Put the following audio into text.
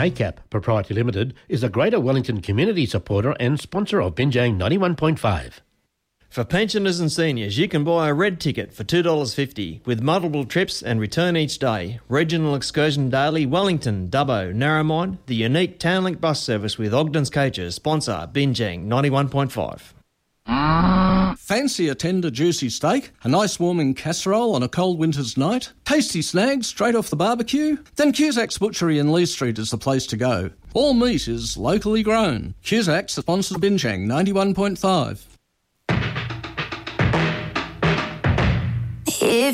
ACAP Proprietary Limited is a Greater Wellington community supporter and sponsor of Binjang 91.5. For pensioners and seniors, you can buy a red ticket for $2.50 with multiple trips and return each day. Regional Excursion Daily, Wellington, Dubbo, Narromine, the unique Townlink bus service with Ogden's Coaches sponsor Binjang 91.5. Fancy a tender, juicy steak? A nice warming casserole on a cold winter's night? Tasty snags straight off the barbecue? Then Cusac's Butchery in Lee Street is the place to go. All meat is locally grown. Cusac's sponsors Binjang 91.5. If